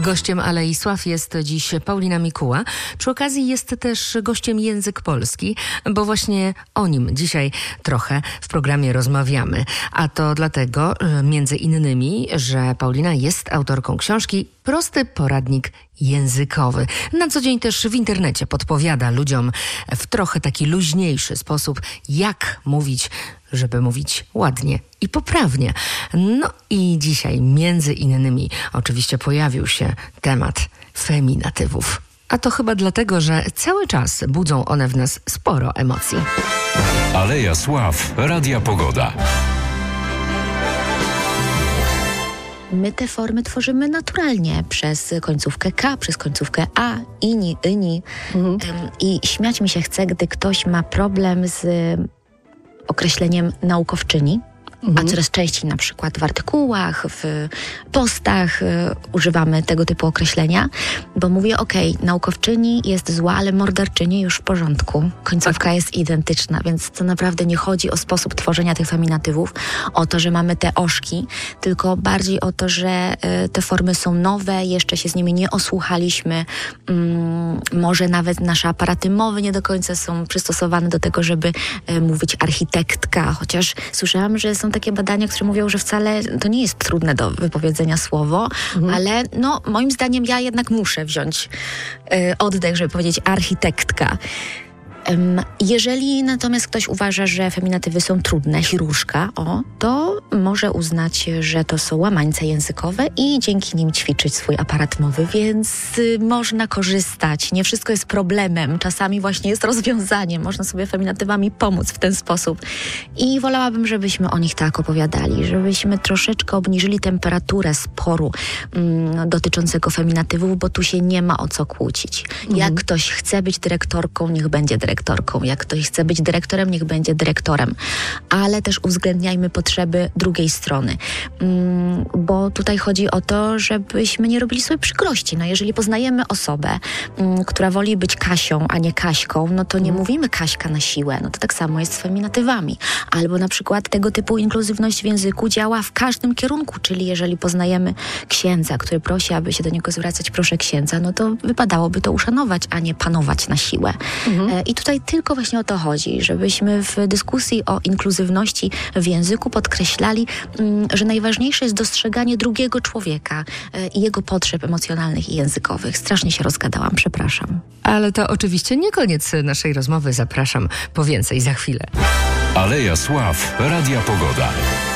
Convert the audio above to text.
Gościem Alei Sław jest dziś Paulina Mikuła. Przy okazji jest też gościem Język Polski, bo właśnie o nim dzisiaj trochę w programie rozmawiamy. A to dlatego, między innymi, że Paulina jest autorką książki Prosty poradnik językowy. Na co dzień też w internecie podpowiada ludziom w trochę taki luźniejszy sposób, jak mówić, żeby mówić ładnie i poprawnie. No i dzisiaj między innymi oczywiście pojawił się temat feminatywów. A to chyba dlatego, że cały czas budzą one w nas sporo emocji. Aleja Sław, Radia Pogoda. My te formy tworzymy naturalnie przez końcówkę K, przez końcówkę A, ini, yni. I śmiać mi się chce, gdy ktoś ma problem z określeniem naukowczyni, a coraz częściej na przykład w artykułach, w postach używamy tego typu określenia, bo mówię, naukowczyni jest zła, ale morderczyni już w porządku. Końcówka jest identyczna, więc to naprawdę nie chodzi o sposób tworzenia tych feminatywów, o to, że mamy te oszki, tylko bardziej o to, że te formy są nowe, jeszcze się z nimi nie osłuchaliśmy, może nawet nasze aparaty mowy nie do końca są przystosowane do tego, żeby mówić architektka, chociaż słyszałam, że są takie badania, które mówią, że wcale to nie jest trudne do wypowiedzenia słowo, ale moim zdaniem ja jednak muszę wziąć oddech, żeby powiedzieć architektka. Jeżeli natomiast ktoś uważa, że feminatywy są trudne, chirurżka, to może uznać, że to są łamańce językowe i dzięki nim ćwiczyć swój aparat mowy, więc można korzystać. Nie wszystko jest problemem, czasami właśnie jest rozwiązaniem. Można sobie feminatywami pomóc w ten sposób. I wolałabym, żebyśmy o nich tak opowiadali, żebyśmy troszeczkę obniżyli temperaturę sporu dotyczącego feminatywów, bo tu się nie ma o co kłócić. Jak ktoś chce być dyrektorką, niech będzie dyrektorką. Jak ktoś chce być dyrektorem, niech będzie dyrektorem. Ale też uwzględniajmy potrzeby drugiej strony. Bo tutaj chodzi o to, żebyśmy nie robili sobie przykrości. Jeżeli poznajemy osobę, która woli być Kasią, a nie Kaśką, to nie mówimy Kaśka na siłę. To tak samo jest z feminatywami. Albo na przykład tego typu inkluzywność w języku działa w każdym kierunku. Czyli jeżeli poznajemy księdza, który prosi, aby się do niego zwracać, proszę księdza, to wypadałoby to uszanować, a nie panować na siłę. I tutaj tylko właśnie o to chodzi, żebyśmy w dyskusji o inkluzywności w języku podkreślali, że najważniejsze jest dostrzeganie drugiego człowieka i jego potrzeb emocjonalnych i językowych. Strasznie się rozgadałam, przepraszam. Ale to oczywiście nie koniec naszej rozmowy. Zapraszam po więcej za chwilę. Aleja Sław, Radia Pogoda.